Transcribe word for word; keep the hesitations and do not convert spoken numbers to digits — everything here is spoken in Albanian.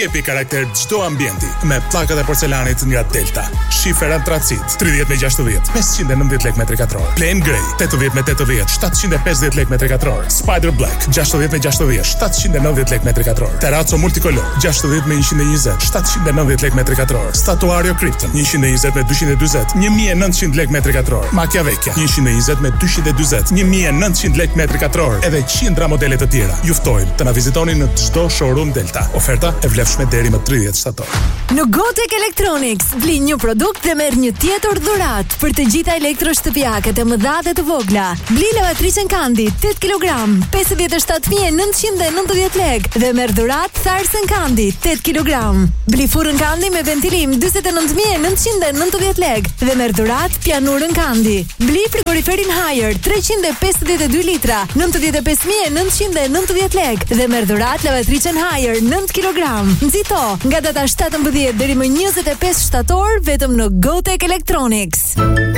Jepi karakter çdo ambienti me pllakat e porcelanit nga Delta. Shifer antracit tridhjetë me gjashtëdhjetë, pesëqind e nëntëdhjetë lekë metri katror. Plain Grey tetëdhjetë me tetëdhjetë, shtatëqind e pesëdhjetë lekë metri katror. Spider Black gjashtëdhjetë me gjashtëdhjetë, shtatëqind e nëntëdhjetë lekë metri katror. Terrazzo Multicolor gjashtëdhjetë me njëqind e njëzet, shtatëqind e nëntëdhjetë lekë metri katror. Statuario Krypton njëqind e njëzet me dyqind e dyzet, një mijë e nëntëqind lekë metri katror. Machiavelli njëqind e njëzet me dyqind e dyzet, një mijë e nëntëqind lekë metri katror. Edhe qindra modele të tjera. Ju ftojmë të na vizitoni në çdo showroom Delta. Oferta e vlefshme deri më tridhjetë shtator. Në Gotek Electronics vli një produkt dhe merr një tjetër dhuratë për të gjitha elektroshtëpiaket e mëdha dhe të vogla. Bli lavatricën Kandi tetë kilogram, pesëdhjetë e shtatë mijë e nëntëqind e nëntëdhjetë lekë dhe merr dhuratë tharsën Kandi tetë kilogram. Bli furrën Kandi me ventilim dyzet e nëntë mijë e nëntëqind e nëntëdhjetë lekë dhe merr dhuratë pianurën Kandi. Bli frigoriferin Haier treqind e pesëdhjetë e dy litra, nëntëdhjetë e pesë mijë e nëntëqind e nëntëdhjetë lekë dhe merr dhuratë lavatricën Haier nëntë kilogram. Nxito nga data shtatëmbëdhjetë deri më njëzet e pesë shtator vetëm në Gotek Electronics.